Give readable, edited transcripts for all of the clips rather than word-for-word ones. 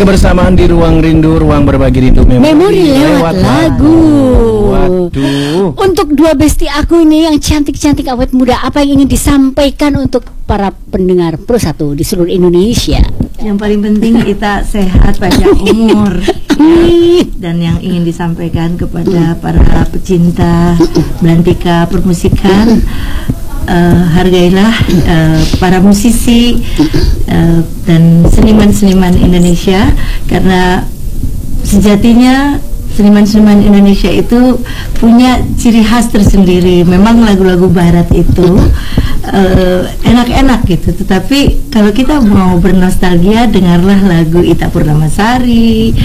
kebersamaan di Ruang Rindu, Ruang Berbagi Rindu Memori lewat lagu. Waduh. Untuk dua besti aku ini yang cantik-cantik awet muda, apa yang ingin disampaikan untuk para pendengar Pro 1 di seluruh Indonesia? Yang paling penting kita sehat panjang umur. Dan yang ingin disampaikan kepada para pecinta belantika permusikan, hargailah para musisi dan seniman-seniman Indonesia, karena sejatinya seniman-seniman Indonesia itu punya ciri khas tersendiri. Memang lagu-lagu barat itu enak-enak gitu, tetapi kalau kita mau bernostalgia, dengarlah lagu Ita Purnamasari,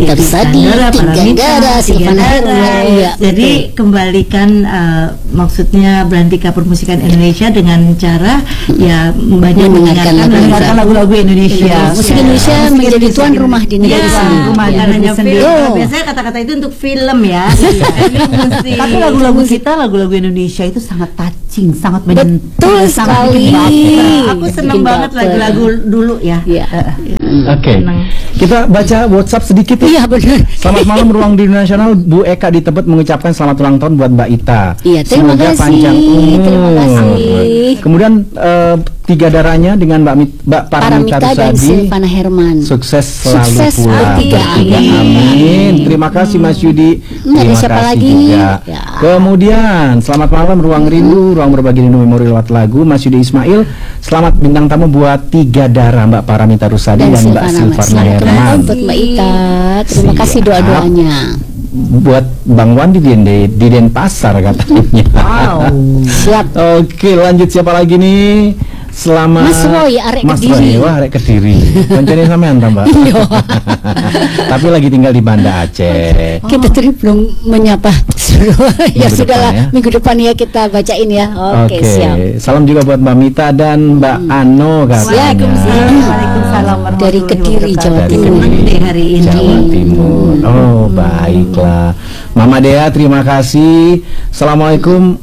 Paramita, Silvana Herman. Jadi kembalikan maksudnya belantika permusikan Indonesia dengan cara ya banyak mendengarkan lagu-lagu Indonesia. Musik Indonesia menjadi tuan rumah di negeri sendiri. Bukan hanya film. Biasanya kata-kata itu untuk film ya. Tapi lagu-lagu kita, lagu-lagu Indonesia itu sangat touching, sangat menyentuh. Betul sekali. Aku senang banget lagu-lagu dulu ya. Oke. Kita baca WhatsApp sedikit ya. Iya benar. Selamat malam Ruang Rindu Nasional. Bu Eka di Tebet mengucapkan selamat ulang tahun buat Mbak Ita. Iya, terima Semoga kasih. panjang umur. Terima kasih. Kemudian tiga darahnya dengan Mbak Paramita dan Rusadi. Silvana Herman. Sukses selalu Sukses pula. bertiga, Amin. Terima kasih Mas Yudi. Ada Terima siapa kasih lagi? juga. Ya. Kemudian selamat malam Ruang Rindu, Ruang Berbagi Rindu Memori lewat lagu. Mas Yudi Ismail. Selamat bintang tamu buat tiga darah Mbak Paramita Rusadi dan Mbak Silvana Herman. Untuk Mbak Ita. Terima kasih doa-doanya. Buat Bang Wandi di Denpasar katanya. Wow. Siap. Oke, lanjut siapa lagi nih? Selamat Mas Roy, arek Mas Kediri. Roy, wah arek Kediri. Mencari sampean ta, Mbak? Iya. Tapi lagi tinggal di Banda Aceh. Kita tadi belum menyapa. Ya Minggu sudahlah, depan ya. minggu depan ya kita bacain ya. Oke, siap. Salam juga buat Mbak Mita dan Mbak Ano katanya. Waalaikumsalam Dari Kediri, Jawa Dari Timur. Kediri, hari ini. Jawa Timur. Oh, baiklah. Mama Dea, terima kasih. Assalamualaikum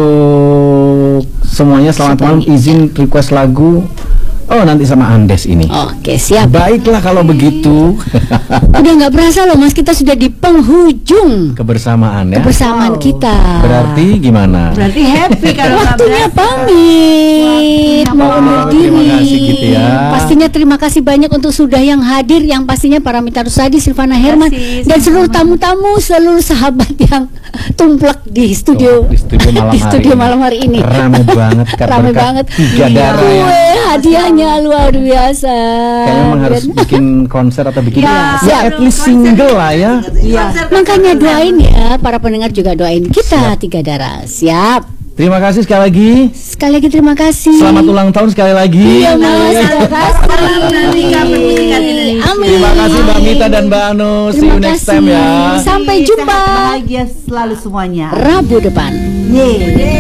untuk semuanya. Selamat malam. Izin request lagu. Oh, nanti sama Andes ini. Oke, siap. Baiklah kalau begitu. Udah nggak berasa loh Mas, kita sudah di penghujung Kebersamaan ya. kebersamaan kita. Berarti gimana? Berarti happy kalau Waktunya pamit, mau undur diri. Terima kasih gitu ya. Pastinya terima kasih banyak untuk sudah yang hadir, yang pastinya Paramita Rusadi, Silvana Herman, dan seluruh tamu-tamu, seluruh sahabat yang tumplek di studio, Di studio malam hari ini. malam hari ini. Rame banget, Rame berkat banget. tiga darah ya. Hadiahnya luar biasa. Kayaknya memang harus bikin konser atau bikin siap. at least single lah ya. Makanya doain ya, para pendengar juga doain kita tiga darah. Siap. Terima kasih sekali lagi. Sekali lagi terima kasih. Selamat ulang tahun sekali lagi. Iya Mas, terima kasih. Amin. Terima kasih Mbak Mita dan Mbak Anu. See you next time ya. Sampai jumpa Bahagia selalu semuanya. Rabu depan. Yeay.